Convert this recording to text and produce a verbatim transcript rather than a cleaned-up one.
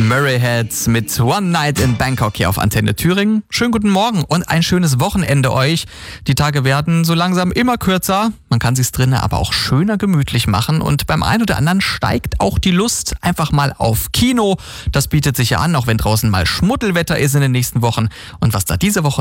Murray Heads mit One Night in Bangkok hier auf Antenne Thüringen. Schönen guten Morgen und ein schönes Wochenende euch. Die Tage werden so langsam immer kürzer. Man kann sich's drinnen aber auch schöner gemütlich machen und beim einen oder anderen steigt auch die Lust einfach mal auf Kino. Das bietet sich ja an, auch wenn draußen mal Schmuddelwetter ist in den nächsten Wochen. Und was da diese Woche